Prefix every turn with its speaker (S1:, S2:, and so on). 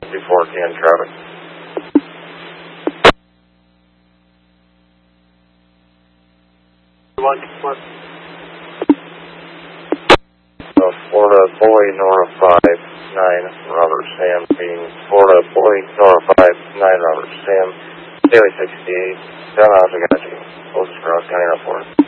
S1: before can traffic. Florida Boy Nora 59 Robert Sam being Florida Boy Nora 59 Robert Sam Daily 68 Down Oswegatchie, closest cross county airport.